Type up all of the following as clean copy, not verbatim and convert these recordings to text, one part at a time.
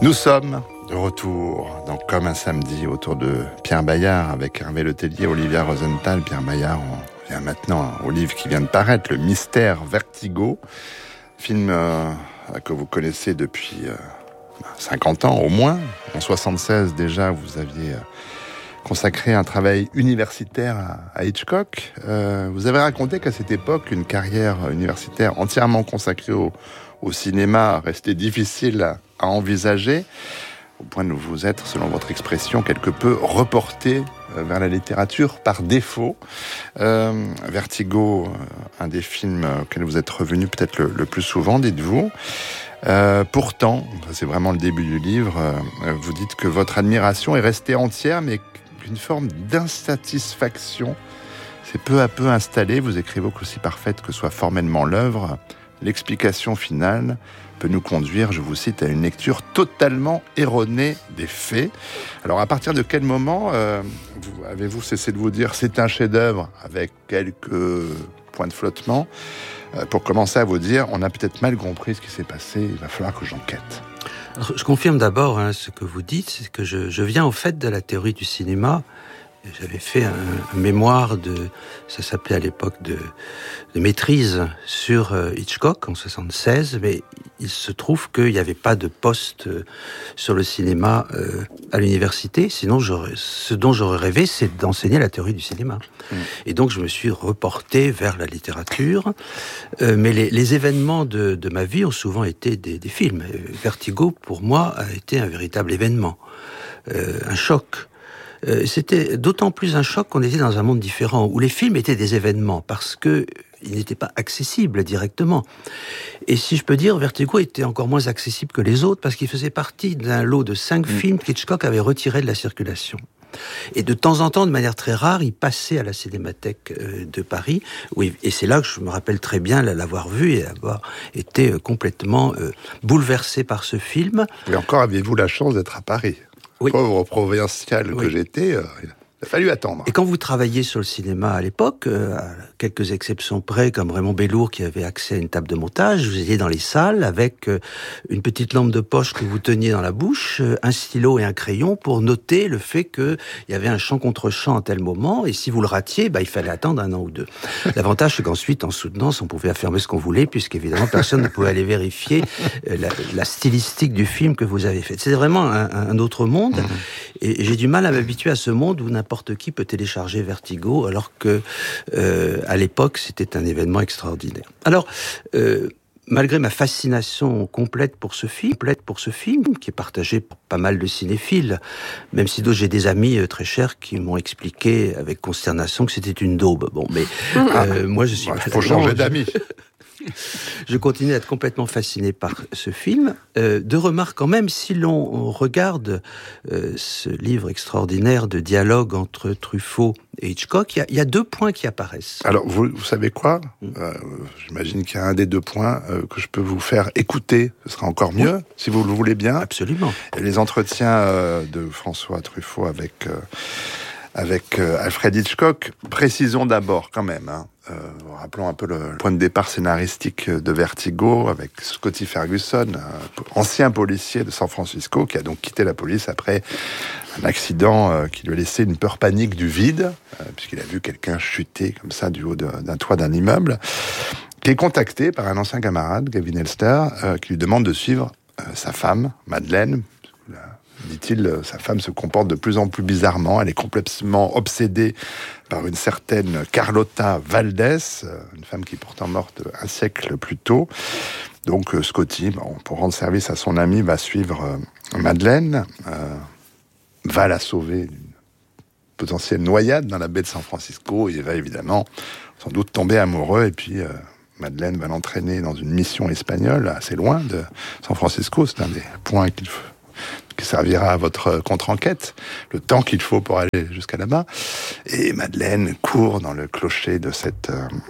Nous sommes de retour dans Comme un samedi autour de Pierre Bayard avec Hervé Letellier, Olivia Rosenthal. Pierre Bayard, on vient maintenant au livre qui vient de paraître, Le Mystère Vertigo, film que vous connaissez depuis 50 ans au moins. En 76 déjà, vous aviez consacré un travail universitaire à Hitchcock. Vous avez raconté qu'à cette époque, une carrière universitaire entièrement consacrée au cinéma restait difficile à envisager, au point de vous être, selon votre expression, quelque peu reporté vers la littérature par défaut. Vertigo, un des films auxquels vous êtes revenu peut-être le plus souvent, dites-vous. Pourtant, c'est vraiment le début du livre, vous dites que votre admiration est restée entière, mais qu'une forme d'insatisfaction s'est peu à peu installée. Vous écrivez qu'aussi parfaite que soit formellement l'œuvre, l'explication finale peut nous conduire, je vous cite, à une lecture totalement erronée des faits. Alors, à partir de quel moment avez-vous cessé de vous dire c'est un chef-d'œuvre avec quelques points de flottement pour commencer à vous dire on a peut-être mal compris ce qui s'est passé, il va falloir que j'enquête? Alors, je confirme d'abord ce que vous dites, c'est que je viens au fait de la théorie du cinéma. J'avais fait un mémoire ça s'appelait à l'époque de maîtrise sur Hitchcock en 76, mais il se trouve qu'il n'y avait pas de poste sur le cinéma à l'université, sinon ce dont j'aurais rêvé, c'est d'enseigner la théorie du cinéma. Et donc je me suis reporté vers la littérature, mais les événements de ma vie ont souvent été des films. Vertigo, pour moi, a été un véritable événement, un choc. C'était d'autant plus un choc qu'on était dans un monde différent, où les films étaient des événements, parce qu'ils n'étaient pas accessibles directement. Et si je peux dire, Vertigo était encore moins accessible que les autres, parce qu'il faisait partie d'un lot de 5 films qu'Hitchcock avait retirés de la circulation. Et de temps en temps, de manière très rare, il passait à la Cinémathèque de Paris, et c'est là que je me rappelle très bien l'avoir vu et avoir été complètement bouleversé par ce film. Et encore, aviez-vous la chance d'être à Paris? Oui. Pauvre provincial que j'étais, il a fallu attendre. Et quand vous travailliez sur le cinéma à l'époque, à quelques exceptions près, comme Raymond Bellour qui avait accès à une table de montage, vous étiez dans les salles avec une petite lampe de poche que vous teniez dans la bouche, un stylo et un crayon pour noter le fait qu'il y avait un chant contre chant à tel moment, et si vous le ratiez, il fallait attendre 1 an ou 2. L'avantage, c'est qu'ensuite, en soutenance, on pouvait affirmer ce qu'on voulait, puisqu'évidemment, personne ne pouvait aller vérifier la stylistique du film que vous avez fait. C'est vraiment un autre monde, et j'ai du mal à m'habituer à ce monde où n'importe qui peut télécharger Vertigo, alors que à l'époque c'était un événement extraordinaire. Alors malgré ma fascination complète pour ce film, qui est partagé par pas mal de cinéphiles, même si j'ai des amis très chers qui m'ont expliqué avec consternation que c'était une daube. Bon, mais moi je suis. Il faut changer d'amis. Je continue à être complètement fasciné par ce film. Deux remarques quand même, si l'on regarde ce livre extraordinaire de dialogue entre Truffaut et Hitchcock, il y a 2 points qui apparaissent. Alors, vous savez quoi ? J'imagine qu'il y a un des 2 points que je peux vous faire écouter. Ce sera encore mieux, si vous le voulez bien. Absolument. Les entretiens de François Truffaut avec Alfred Hitchcock. Précisons d'abord quand même, rappelons un peu le point de départ scénaristique de Vertigo avec Scotty Ferguson, ancien policier de San Francisco qui a donc quitté la police après un accident qui lui a laissé une peur panique du vide, puisqu'il a vu quelqu'un chuter comme ça du haut d'un toit d'un immeuble, qui est contacté par un ancien camarade, Gavin Elster, qui lui demande de suivre sa femme, Madeleine. Dit-il, sa femme se comporte de plus en plus bizarrement. Elle est complètement obsédée par une certaine Carlota Valdés, une femme qui est pourtant morte un siècle plus tôt. Donc Scotty, pour rendre service à son ami, va suivre Madeleine, va la sauver d'une potentielle noyade dans la baie de San Francisco. Il va évidemment sans doute tomber amoureux, et puis Madeleine va l'entraîner dans une mission espagnole assez loin de San Francisco. C'est un des points qui servira à votre contre-enquête, le temps qu'il faut pour aller jusqu'à là-bas. Et Madeleine court dans le clocher de cette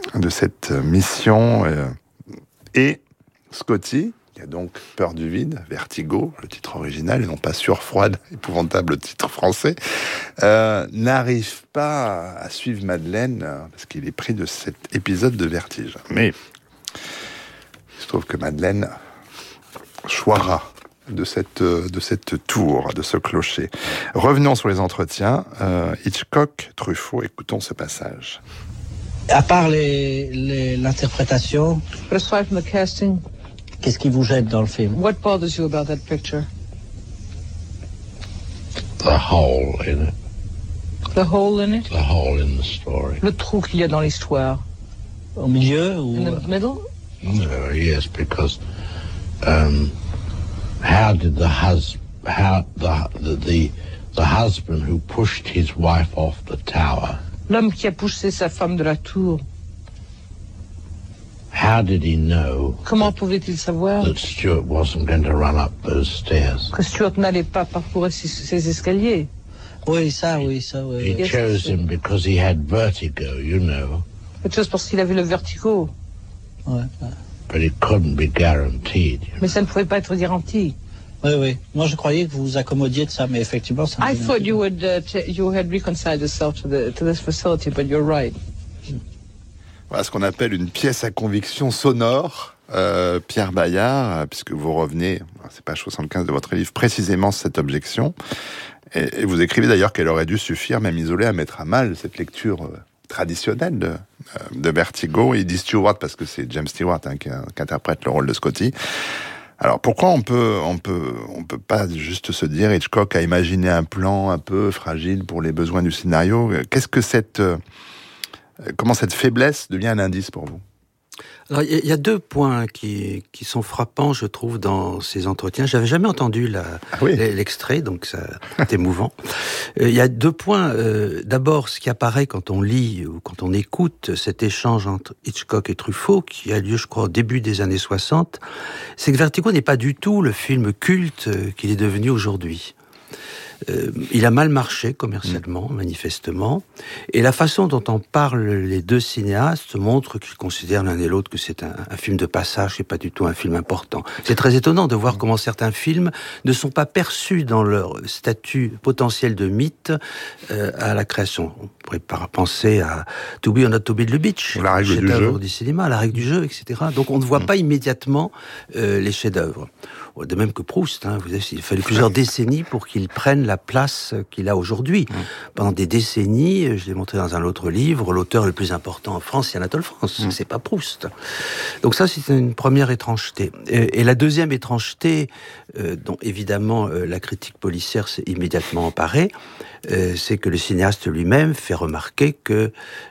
mission. Et Scotty, qui a donc peur du vide, Vertigo, le titre original, et non pas Surfroide, épouvantable titre français, n'arrive pas à suivre Madeleine parce qu'il est pris de cet épisode de vertige. Mais il se trouve que Madeleine choiera de cette tour, de ce clocher. Revenons sur les entretiens. Hitchcock, Truffaut, écoutons ce passage. À part l'interprétation, aside from the casting, qu'est-ce qui vous gêne dans le film? what bothers you about that picture? The hole in it. The hole in it? The hole in the story. Le trou qu'il y a dans l'histoire. Au milieu ou... In the middle? No, yes, because how did the husband who pushed his wife off the tower? L'homme qui a poussé sa femme de la tour, How did he know comment pouvait-il savoir that Stuart wasn't going to run up those stairs? que Stuart n'allait pas parcourir ces escaliers? Oui, ça, oui. He chose him because he had vertigo, you know, Quelque chose parce qu'il avait le vertigo, Ouais. but it couldn't be guaranteed. You know. mais ça ne pouvait pas être garanti. Oui. Moi, je croyais que vous vous accommodiez de ça, mais effectivement, ça me I gêne un thought peu. you had reconciled yourself to this facility, but you're right. Voilà ce qu'on appelle une pièce à conviction sonore. Pierre Bayard, puisque vous revenez, c'est page 75 de votre livre, précisément cette objection. Et vous écrivez d'ailleurs qu'elle aurait dû suffire, même isolée, à mettre à mal cette lecture traditionnelle de Vertigo. Il dit Stewart parce que c'est James Stewart qui interprète le rôle de Scotty. Alors pourquoi on peut pas juste se dire Hitchcock a imaginé un plan un peu fragile pour les besoins du scénario? Qu'est-ce que comment cette faiblesse devient un indice pour vous? Alors, il y a deux points qui sont frappants, je trouve, dans ces entretiens. J'avais jamais entendu l'extrait, donc c'est émouvant. Il y a deux points. D'abord, ce qui apparaît quand on lit ou quand on écoute cet échange entre Hitchcock et Truffaut, qui a lieu, je crois, au début des années 60, c'est que Vertigo n'est pas du tout le film culte qu'il est devenu aujourd'hui. Il a mal marché commercialement, manifestement, et la façon dont en parlent les deux cinéastes montre qu'ils considèrent l'un et l'autre que c'est un film de passage et pas du tout un film important. C'est très étonnant de voir comment certains films ne sont pas perçus dans leur statut potentiel de mythe à la création. On pourrait penser à To Be or Not to Be the Beach, la règle du jeu du cinéma, la règle du jeu, etc. Donc on ne voit pas immédiatement les chefs-d'œuvre. De même que Proust, vous savez, il a fallu plusieurs décennies pour qu'il prenne la place qu'il a aujourd'hui. Pendant des décennies, je l'ai montré dans un autre livre, l'auteur le plus important en France, c'est Anatole France, c'est pas Proust. Donc ça, c'est une première étrangeté. Et la deuxième étrangeté, dont évidemment la critique policière s'est immédiatement emparée, c'est que le cinéaste lui-même fait remarquer que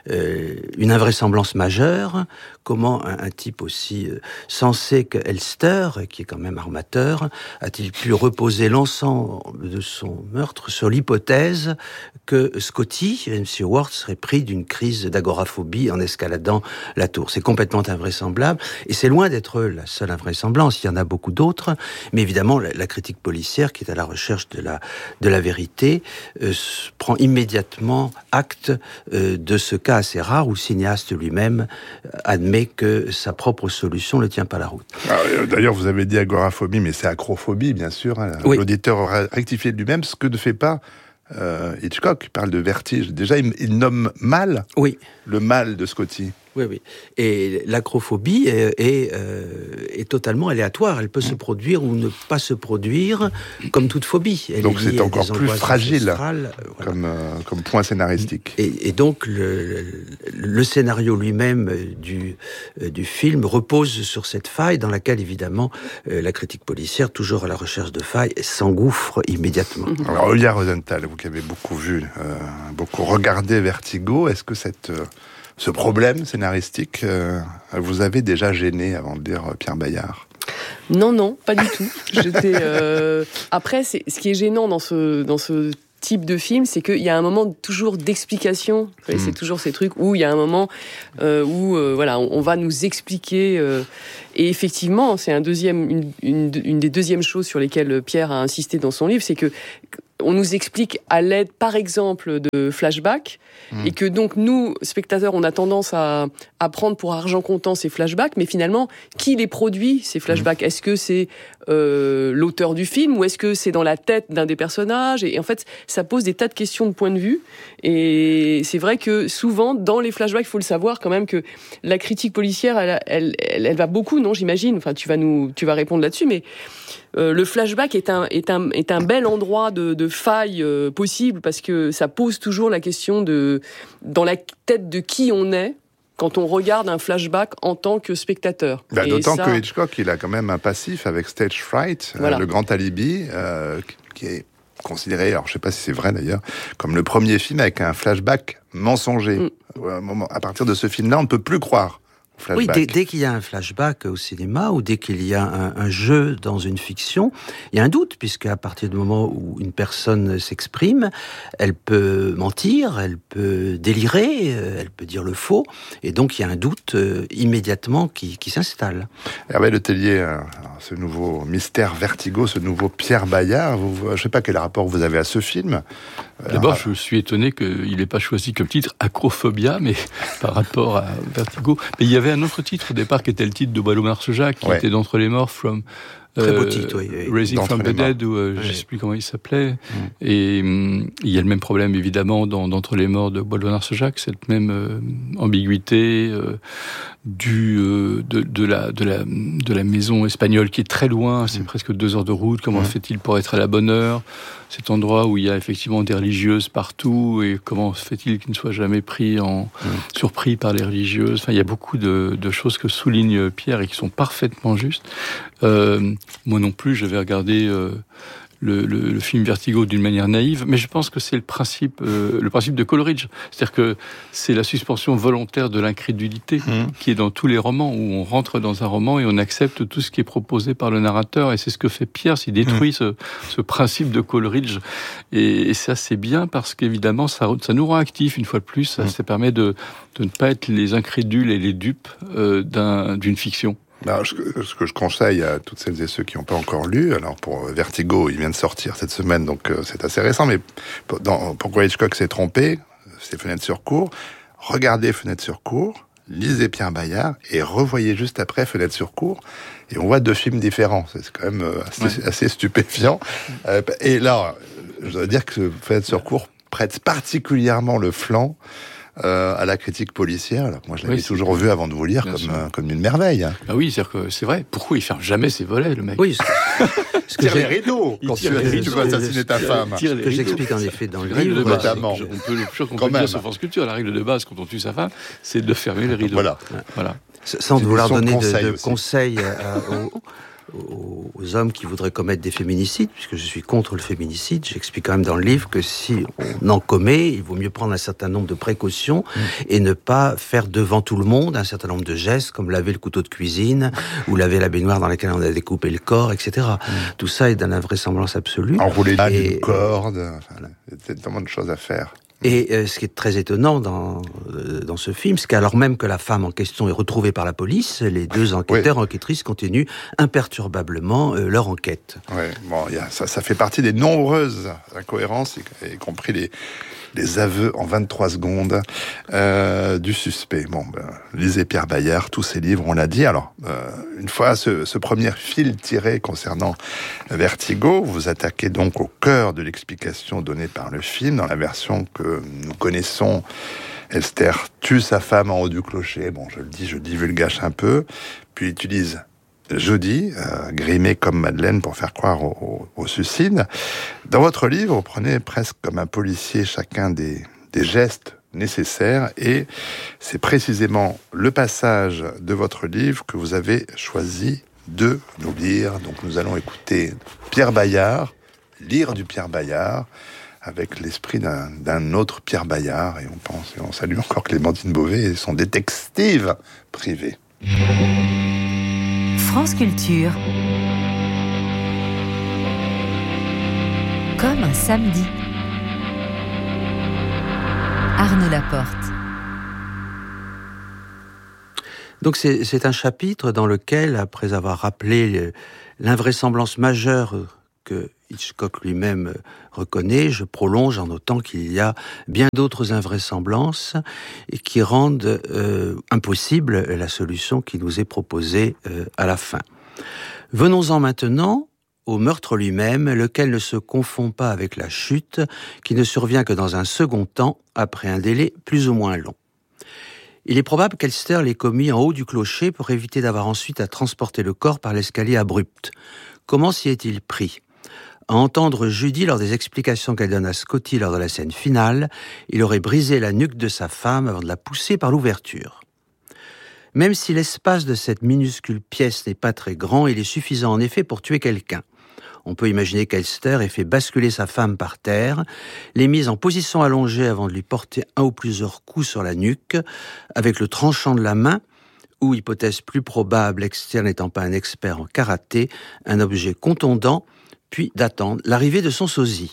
une invraisemblance majeure, comment un type aussi sensé que Elster, qui est quand même armateur, a-t-il pu reposer l'ensemble de son meurtre sur l'hypothèse que Scotty, M. Ward, serait pris d'une crise d'agoraphobie en escaladant la tour. C'est complètement invraisemblable, et c'est loin d'être la seule invraisemblance, il y en a beaucoup d'autres, mais évidemment la critique policière, qui est à la recherche de la vérité, prend immédiatement acte de ce cas assez rare où le cinéaste lui-même admet que sa propre solution ne tient pas la route. D'ailleurs, vous avez dit agoraphobie, mais c'est acrophobie, bien sûr. Oui. L'auditeur aura rectifié de lui-même, ce que ne fait pas Hitchcock. Il parle de vertige. Déjà, il nomme mal le mal de Scotty. Oui. Et l'acrophobie est totalement aléatoire. Elle peut se produire ou ne pas se produire, comme toute phobie. Donc c'est encore plus fragile comme point scénaristique. Et donc le scénario lui-même du film repose sur cette faille dans laquelle, évidemment, la critique policière, toujours à la recherche de failles, s'engouffre immédiatement. Alors, Olia Rosenthal, vous qui avez beaucoup vu, beaucoup regardé Vertigo, est-ce que ce problème scénaristique vous avez déjà gêné, avant de dire Pierre Bayard? Non, pas du tout. Après, ce qui est gênant dans ce type de film, c'est qu'il y a un moment toujours d'explication. C'est toujours ces trucs où il y a un moment où on va nous expliquer. Et effectivement, c'est une des deuxièmes choses sur lesquelles Pierre a insisté dans son livre, c'est que on nous explique à l'aide, par exemple, de flashbacks, et que donc nous, spectateurs, on a tendance à prendre pour argent comptant ces flashbacks, mais finalement, qui les produit, ces flashbacks? Est-ce que c'est l'auteur du film, ou est-ce que c'est dans la tête d'un des personnages? Et en fait, ça pose des tas de questions de point de vue, et c'est vrai que souvent, dans les flashbacks, il faut le savoir quand même que la critique policière, elle va beaucoup, non, j'imagine, enfin, tu vas répondre là-dessus, mais le flashback est un bel endroit de faille possible, parce que ça pose toujours la question de dans la tête de qui on est quand on regarde un flashback en tant que spectateur. D'autant que Hitchcock, il a quand même un passif avec Stage Fright, voilà. Le Grand Alibi, qui est considéré, alors je ne sais pas si c'est vrai d'ailleurs, comme le premier film avec un flashback mensonger. À partir de ce film-là, on ne peut plus croire. Oui, dès qu'il y a un flashback au cinéma, ou dès qu'il y a un jeu dans une fiction, il y a un doute, puisque à partir du moment où une personne s'exprime, elle peut mentir, elle peut délirer, elle peut dire le faux, et donc il y a un doute immédiatement qui s'installe. Hervé Le Tellier, ce nouveau mystère Vertigo, ce nouveau Pierre Bayard, je ne sais pas quel rapport vous avez à ce film. D'abord, je suis étonné qu'il n'ait pas choisi comme titre Acrophobia, mais par rapport à Vertigo. Mais il y avait un autre titre au départ qui était le titre de Boileau-Marcejac, qui était d'Entre les morts, Très beau titre, oui. Raising from the Dead, ou je ne sais plus comment il s'appelait. Et il y a le même problème, évidemment, d'Entre les morts de Boileau-Marcejac, cette même ambiguïté de la maison espagnole qui est très loin, c'est presque 2 heures de route. Comment fait-il pour être à la bonne heure? Cet endroit où il y a effectivement des religieuses partout, et comment fait-il qu'il ne soit jamais surpris par les religieuses? Enfin, il y a beaucoup de choses que souligne Pierre et qui sont parfaitement justes. Moi non plus, j'avais regardé le film Vertigo d'une manière naïve, mais je pense que c'est le principe de Coleridge. C'est-à-dire que c'est la suspension volontaire de l'incrédulité qui est dans tous les romans, où on rentre dans un roman et on accepte tout ce qui est proposé par le narrateur, et c'est ce que fait Pierre, il détruit ce principe de Coleridge. Et ça, c'est bien, parce qu'évidemment, ça nous rend actifs, une fois de plus. Ça permet de ne pas être les incrédules et les dupes d'une fiction. Alors, ce que je conseille à toutes celles et ceux qui n'ont pas encore lu, alors pour Vertigo, il vient de sortir cette semaine, donc c'est assez récent, mais pourquoi Hitchcock s'est trompé, c'est Fenêtre sur cour. Regardez Fenêtre sur cour, lisez Pierre Bayard, et revoyez juste après Fenêtre sur cour, et on voit 2 films différents. C'est quand même assez stupéfiant. Et là, je dois dire que Fenêtre sur cour prête particulièrement le flanc à la critique policière. Alors, moi, je l'avais toujours vu avant de vous lire comme une merveille. Ah oui, c'est-à-dire que c'est vrai. Pourquoi il ferme jamais ses volets, le mec? Oui, tire les rideaux quand tu veux assassiner ta femme. Ce que j'explique en effet dans le livre, notamment. On peut dire sur France Culture, la règle de base quand on tue sa femme, c'est de fermer les rideaux. Voilà. Sans vouloir donner de conseils aux hommes qui voudraient commettre des féminicides, puisque je suis contre le féminicide, j'explique quand même dans le livre que si on en commet, il vaut mieux prendre un certain nombre de précautions et ne pas faire devant tout le monde un certain nombre de gestes, comme laver le couteau de cuisine ou laver la baignoire dans laquelle on a découpé le corps, etc. Tout ça est d'une invraisemblance absolue. Enrouler une corde, il y a tellement de choses à faire. Et ce qui est très étonnant dans ce film, c'est qu'alors même que la femme en question est retrouvée par la police, les 2 enquêteurs, enquêtrices continuent imperturbablement leur enquête. Ouais, bon, ça fait partie des nombreuses incohérences, y compris les aveux en 23 secondes du suspect. Bon, lisez Pierre Bayard, tous ses livres, on l'a dit. Alors, une fois ce premier fil tiré concernant Vertigo, vous attaquez donc au cœur de l'explication donnée par le film. Dans la version que nous connaissons, Esther tue sa femme en haut du clocher. Bon, je le dis, je divulgage un peu. Puis utilise Jody, grimé comme Madeleine pour faire croire au suicide. Dans votre livre, vous prenez presque comme un policier chacun des gestes nécessaires, et c'est précisément le passage de votre livre que vous avez choisi de nous lire. Donc nous allons écouter Pierre Bayard, lire du Pierre Bayard, avec l'esprit d'un autre Pierre Bayard, et on salue encore Clémentine Beauvais et son détective privé. France Culture. Comme un samedi. Arnaud Laporte. Donc c'est un chapitre dans lequel, après avoir rappelé l'invraisemblance majeure que Hitchcock lui-même reconnaît, je prolonge en notant qu'il y a bien d'autres invraisemblances et qui rendent impossible la solution qui nous est proposée à la fin. Venons-en maintenant au meurtre lui-même, lequel ne se confond pas avec la chute, qui ne survient que dans un second temps, après un délai plus ou moins long. Il est probable qu'Elster l'ait commis en haut du clocher pour éviter d'avoir ensuite à transporter le corps par l'escalier abrupt. Comment s'y est-il pris ? À entendre Judy lors des explications qu'elle donne à Scotty lors de la scène finale, il aurait brisé la nuque de sa femme avant de la pousser par l'ouverture. Même si l'espace de cette minuscule pièce n'est pas très grand, il est suffisant en effet pour tuer quelqu'un. On peut imaginer qu'Elster ait fait basculer sa femme par terre, l'ait mise en position allongée avant de lui porter un ou plusieurs coups sur la nuque, avec le tranchant de la main, ou, hypothèse plus probable, Elster n'étant pas un expert en karaté, un objet contondant, puis d'attendre l'arrivée de son sosie.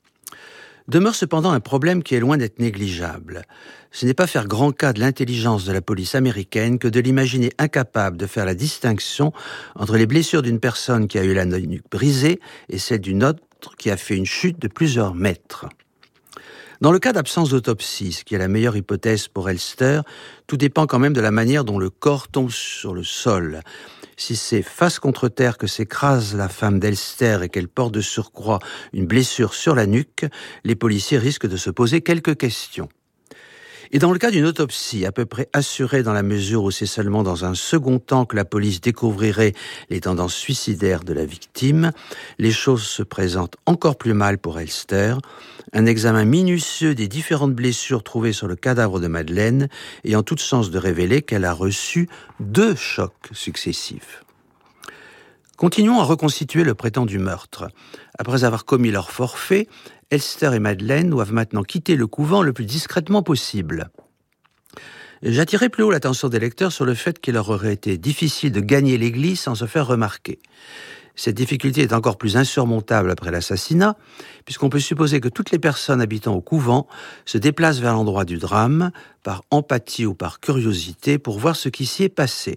Demeure cependant un problème qui est loin d'être négligeable. Ce n'est pas faire grand cas de l'intelligence de la police américaine que de l'imaginer incapable de faire la distinction entre les blessures d'une personne qui a eu la nuque brisée et celle d'une autre qui a fait une chute de plusieurs mètres. Dans le cas d'absence d'autopsie, ce qui est la meilleure hypothèse pour Elster, tout dépend quand même de la manière dont le corps tombe sur le sol. Si c'est face contre terre que s'écrase la femme d'Elster et qu'elle porte de surcroît une blessure sur la nuque, les policiers risquent de se poser quelques questions. Et dans le cas d'une autopsie à peu près assurée dans la mesure où c'est seulement dans un second temps que la police découvrirait les tendances suicidaires de la victime, les choses se présentent encore plus mal pour Elster. Un examen minutieux des différentes blessures trouvées sur le cadavre de Madeleine ayant toute chance de révéler qu'elle a reçu 2 chocs successifs. Continuons à reconstituer le prétendu meurtre. Après avoir commis leur forfait, Elster et Madeleine doivent maintenant quitter le couvent le plus discrètement possible. J'attirais plus haut l'attention des lecteurs sur le fait qu'il leur aurait été difficile de gagner l'église sans se faire remarquer. Cette difficulté est encore plus insurmontable après l'assassinat, puisqu'on peut supposer que toutes les personnes habitant au couvent se déplacent vers l'endroit du drame, par empathie ou par curiosité, pour voir ce qui s'y est passé.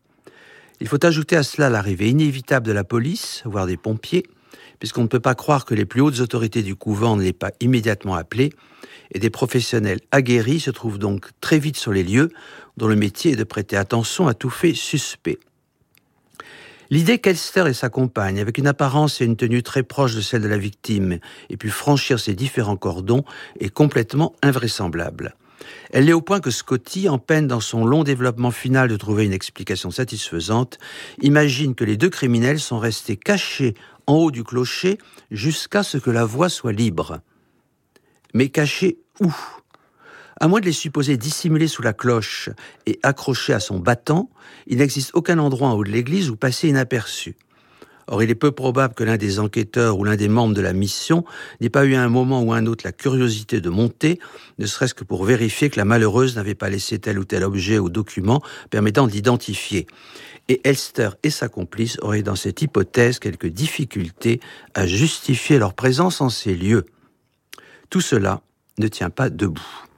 Il faut ajouter à cela l'arrivée inévitable de la police, voire des pompiers, puisqu'on ne peut pas croire que les plus hautes autorités du couvent ne l'aient pas immédiatement appelé, et des professionnels aguerris se trouvent donc très vite sur les lieux, dont le métier est de prêter attention à tout fait suspect. L'idée qu'Elster et sa compagne, avec une apparence et une tenue très proche de celle de la victime, aient pu franchir ces différents cordons est complètement invraisemblable. Elle l'est au point que Scotty, en peine dans son long développement final de trouver une explication satisfaisante, imagine que les 2 criminels sont restés cachés en haut du clocher jusqu'à ce que la voie soit libre. Mais cachés où ? À moins de les supposer dissimulés sous la cloche et accrochés à son battant, il n'existe aucun endroit en haut de l'église où passer inaperçu. Or, il est peu probable que l'un des enquêteurs ou l'un des membres de la mission n'ait pas eu à un moment ou un autre la curiosité de monter, ne serait-ce que pour vérifier que la malheureuse n'avait pas laissé tel ou tel objet ou document permettant de l'identifier. Et Elster et sa complice auraient dans cette hypothèse quelques difficultés à justifier leur présence en ces lieux. Tout cela ne tient pas debout.